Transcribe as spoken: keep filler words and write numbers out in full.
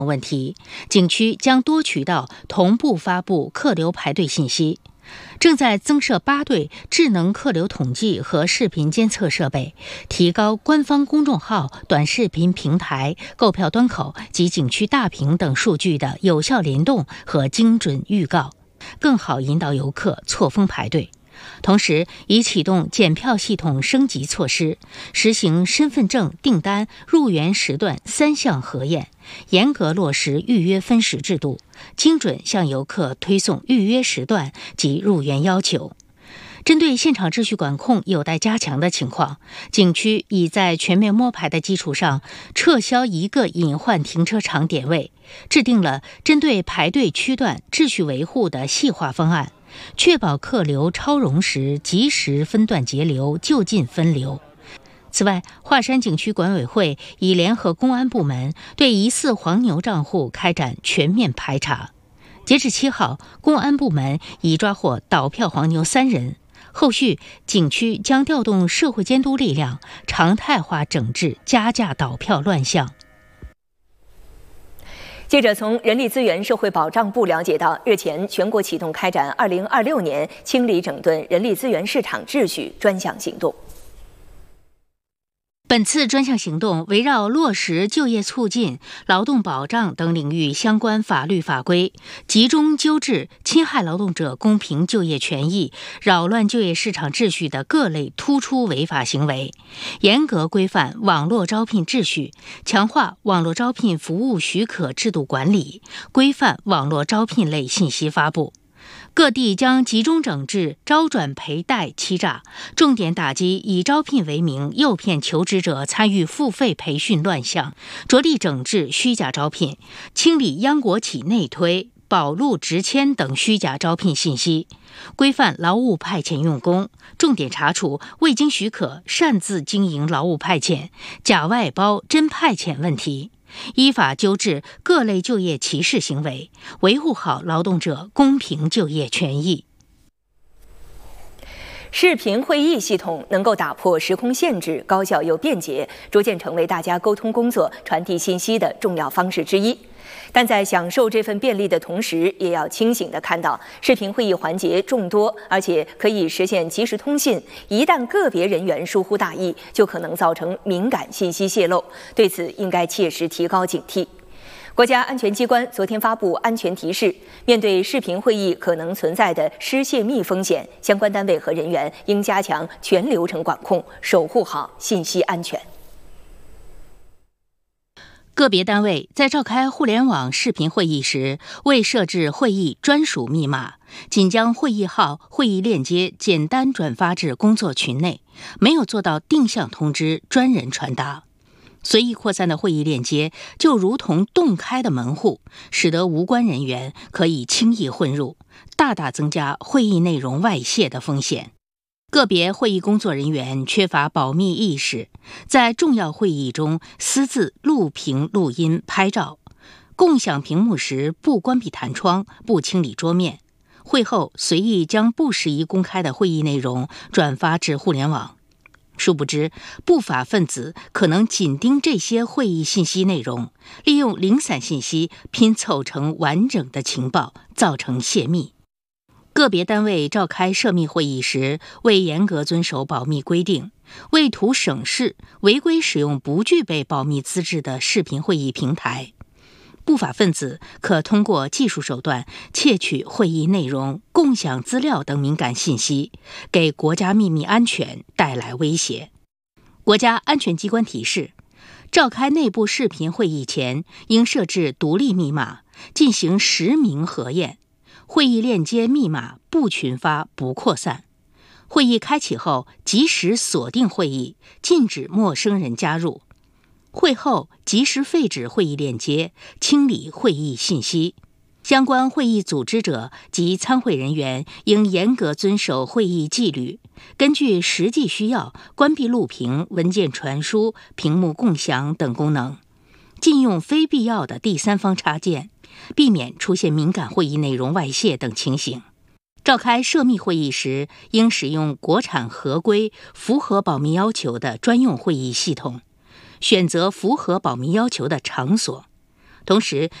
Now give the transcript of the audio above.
问题，景区将多渠道同步发布客流排队信息。正在增设八对智能客流统计和视频监测设备，提高官方公众号、短视频平台、购票端口及景区大屏等数据的有效联动和精准预告，更好引导游客错峰排队。同时，已启动检票系统升级措施，实行身份证、订单、入园时段三项核验，严格落实预约分时制度，精准向游客推送预约时段及入园要求。针对现场秩序管控有待加强的情况，景区已在全面摸排的基础上，撤销一个隐患停车场点位，制定了针对排队区段秩序维护的细化方案，确保客流超容时及时分段截流，就近分流。此外，华山景区管委会已联合公安部门对疑似黄牛账户开展全面排查。截至七号，公安部门已抓获倒票黄牛三人。后续景区将调动社会监督力量，常态化整治加价倒票乱象。 记者从人力资源社会保障部了解到，日前全国启动开展二零二六年清理整顿人力资源市场秩序专项行动。 本次专项行动围绕落实就业促进、劳动保障等领域相关法律法规，集中纠治侵害劳动者公平就业权益、扰乱就业市场秩序的各类突出违法行为，严格规范网络招聘秩序，强化网络招聘服务许可制度管理，规范网络招聘类信息发布。各地将集中整治招转赔贷欺诈，重点打击以招聘为名诱骗求职者参与付费培训乱象，着力整治虚假招聘，清理央国企内推、保录直签等虚假招聘信息，规范劳务派遣用工，重点查处未经许可擅自经营劳务派遣、假外包、真派遣问题。依法纠治各类就业歧视行为，维护好劳动者公平就业权益。 视频会议系统能够打破时空限制，高效又便捷，逐渐成为大家沟通工作、传递信息的重要方式之一。但在享受这份便利的同时，也要清醒地看到，视频会议环节众多，而且可以实现即时通信。一旦个别人员疏忽大意，就可能造成敏感信息泄露。对此，应该切实提高警惕。国家安全机关昨天发布安全提示，面对视频会议可能存在的失泄密风险，相关单位和人员应加强全流程管控，守护好信息安全。 个别单位在召开互联网视频会议时，未设置会议专属密码，仅将会议号、会议链接简单转发至工作群内，没有做到定向通知、专人传达。随意扩散的会议链接就如同洞开的门户，使得无关人员可以轻易混入，大大增加会议内容外泄的风险。个别会议工作人员缺乏保密意识，在重要会议中私自录屏、录音、拍照，共享屏幕时不关闭弹窗、不清理桌面，会后随意将不适宜公开的会议内容转发至互联网。殊不知，不法分子可能紧盯这些会议信息内容，利用零散信息拼凑成完整的情报，造成泄密。个别单位召开涉密会议时，未严格遵守保密规定，为图省事，违规使用不具备保密资质的视频会议平台。不法分子可通过技术手段窃取会议内容、共享资料等敏感信息，给国家秘密安全带来威胁。国家安全机关提示，召开内部视频会议前，应设置独立密码，进行实名核验。会议链接密码不群发、不扩散。会议开启后，及时锁定会议，禁止陌生人加入。会后及时废止会议链接，清理会议信息。相关会议组织者及参会人员应严格遵守会议纪律，根据实际需要关闭录屏、文件传输、屏幕共享等功能，禁用非必要的第三方插件，避免出现敏感会议内容外泄等情形。召开涉密会议时，应使用国产合规、符合保密要求的专用会议系统，选择符合保密要求的场所。 同时，